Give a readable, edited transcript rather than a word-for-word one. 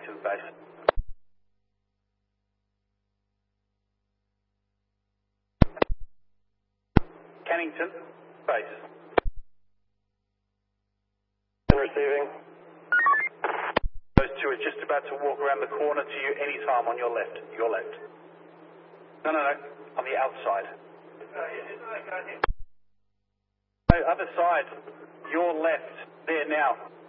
Cannington base. Cannington base. Receiving. Those two are just about to walk around the corner to you anytime on your left. Your left. No, on the outside. No, other side. Your left. There now.